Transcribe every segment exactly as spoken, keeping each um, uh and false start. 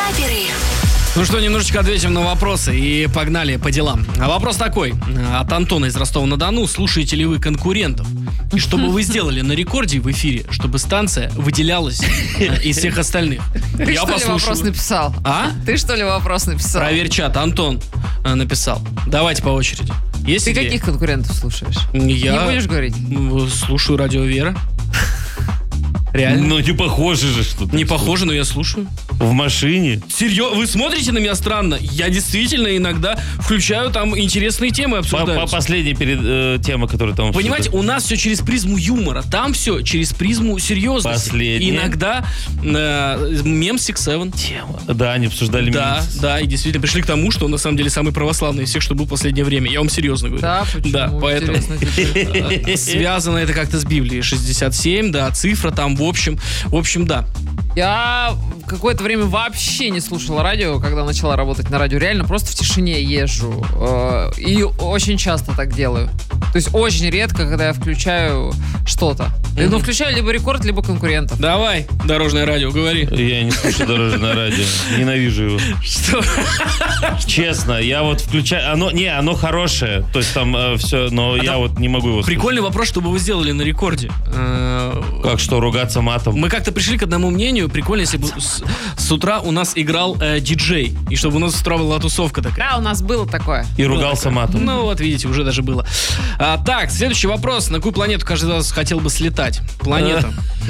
Вейкаперы. Ну что, немножечко ответим на вопросы и погнали по делам. А вопрос такой, от Антона из Ростова-на-Дону. Слушаете ли вы конкурентов? И что бы вы сделали на рекорде в эфире, чтобы станция выделялась из всех остальных? Ты Я что ли послушаю. вопрос написал? А? Ты что ли вопрос написал? Проверь чат. Антон э, написал. Давайте по очереди. Есть Ты идеи? каких конкурентов слушаешь? Я Не будешь говорить? м, слушаю Радио Вера. Реально? Ну, не похоже же что-то. Не похоже, но я слушаю. В машине? Серьезно? Вы смотрите на меня странно? Я действительно иногда включаю там интересные темы По, обсуждать. по последней перед, э, тема, которая там... Понимаете, у нас все через призму юмора. Там все через призму серьезности. Последняя. Иногда э, мем Six Seven. Тема. Да, они обсуждали Да, мем. да, и действительно пришли к тому, что он на самом деле самый православный из всех, что был в последнее время. Я вам серьезно говорю. Да, почему? Да, поэтому Интересно теперь. э, связано это как-то с Библией. шестьдесят семь, да, цифра там, в общем, в общем, да. Я какое-то время вообще не слушала радио, когда начала работать на радио. Реально просто в тишине езжу. Э, И очень часто так делаю. То есть очень редко, когда я включаю что-то. Мгм. Ну, включаю либо рекорд, либо конкурентов. Давай, дорожное радио, говори. Я не слушаю дорожное радио. Ненавижу его. Что? Честно, я вот включаю... Оно, не, оно хорошее. То есть там все, но я там вот не могу его слушать. Прикольный вопрос, что бы вы сделали на рекорде. Э, Как что, ругаться матом? Мы как-то пришли к одному мнению. Прикольно, если бы с, с утра у нас играл э, диджей. И чтобы у нас с утра была тусовка такая. Да, у нас было такое. И ругался матом. Ну вот, видите, уже даже было. А, так, следующий вопрос. На какую планету каждый из вас хотел бы слетать? Планета.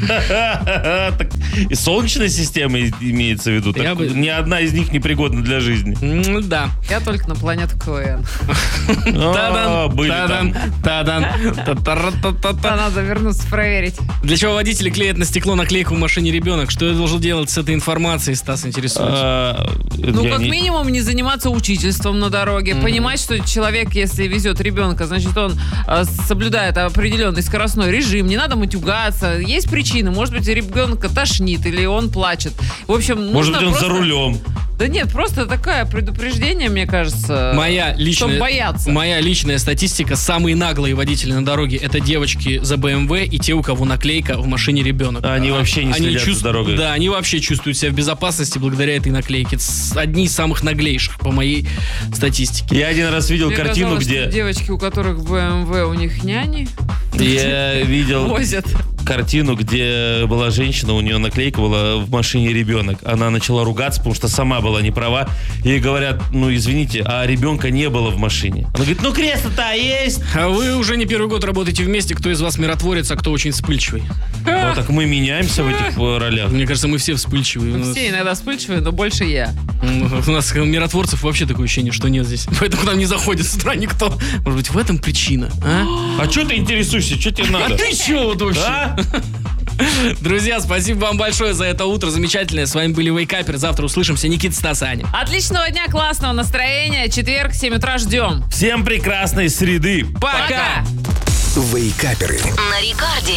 Так, и солнечная система и- имеется в виду. Так Я бы- Ни одна из них не пригодна для жизни. М, Да. Я только на планету КВН. А, Тадан, были тадан, там. тадан, А та-та-ра-та-та-та. надо вернуться проверить. Для чего водители клеят на стекло наклейку в машине ребенок? Что я должен делать с этой информацией, Стас, интересуется? А, Ну, я как не- минимум, не заниматься учительством на дороге. Понимать, что человек, если везет ребенка, значит, он э, соблюдает определенный скоростной режим. Не надо матюгаться. Есть причины. Может быть, ребенка тошнит или он плачет. В общем, Может нужно быть, он просто... за рулем. Да нет, просто такое предупреждение, мне кажется. Моя Чтобы личная, бояться. моя личная статистика: самые наглые водители на дороге — это девочки за бэ эм вэ и те, у кого наклейка в машине ребенок. Они вообще не следят за чувств- дорогой. Да, они вообще чувствуют себя в безопасности благодаря этой наклейке. Это с- одни из самых наглейших по моей статистике. Я один раз видел Мне картину, казалось, что где... девочки, у которых бэ эм вэ, у них няни Я видел возят. картину, где была женщина, у нее наклейка была в машине ребенок. Она начала ругаться, потому что сама была не права. Ей говорят, ну извините, а ребенка не было в машине. Она говорит, ну кресло-то есть. А вы уже не первый год работаете вместе. Кто из вас миротворец, а кто очень вспыльчивый? Ну, так мы меняемся в этих э, ролях. Мне кажется, мы все вспыльчивые. У нас- Все иногда вспыльчивые, но больше я. У нас миротворцев вообще такое ощущение, что нет здесь. Поэтому к нам не заходит с утра никто. Может быть, в этом причина, а? А что ты интересуешься? Что тебе А надо? ты чё вот вообще? А? Друзья, спасибо вам большое за это утро замечательное. С вами были Вейкаперы. Завтра услышимся. Никита, Стас, Аня. Отличного дня, классного настроения. Четверг, семь утра ждем. Всем прекрасной среды. Пока! Пока! Вейкаперы. На рекорде.